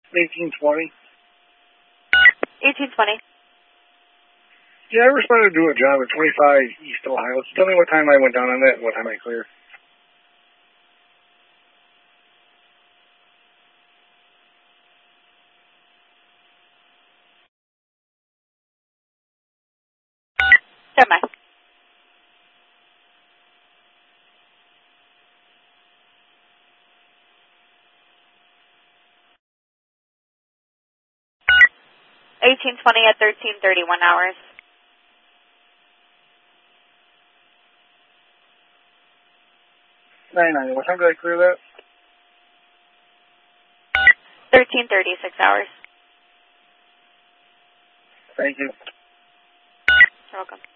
1820. 1820. Yeah, I responded to do a job at 25 East Ohio. So tell me what time I went down on that and what time I cleared. Stand by. at 13:31 hours. 99. What time did I clear that? 13:36 hours. Thank you. You're welcome.